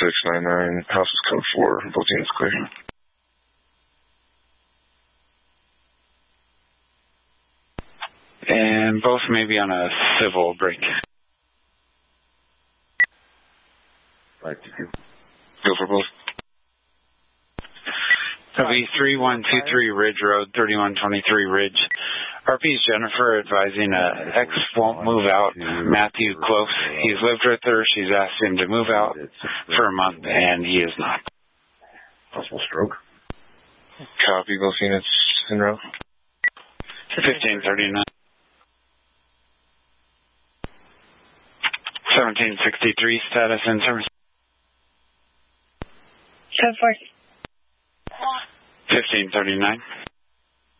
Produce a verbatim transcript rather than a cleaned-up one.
six nine nine, house is code four, both units clear. And both may be on a civil break. Right, go for both. W three one two three Ridge Road, thirty-one twenty-three Ridge. R P's Jennifer advising uh, X won't move out. Matthew close. He's lived with her. She's asked him to move out for a month, and he is not. Possible stroke. Copy, both units in row. fifteen thirty-nine. seventeen sixty-three, status in service. ten four. fifteen thirty-nine.